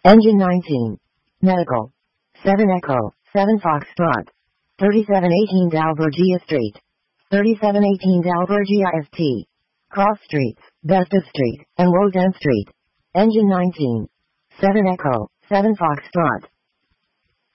Engine 19. Medical. 7 Echo, 7 Foxtrot. 3718 Dalbergia Street. 3718 Dalbergia St. Cross Streets, Vesta Street, and Woden Street. Engine 19. 7 Echo, 7 Foxtrot.